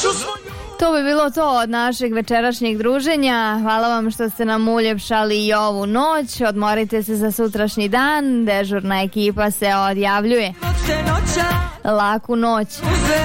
To bi bilo to od našeg večerašnjeg druženja. Hvala vam što ste nam uljepšali i ovu noć. Odmorite se za sutrašnji dan. Dežurna ekipa se odjavljuje. Laku noć.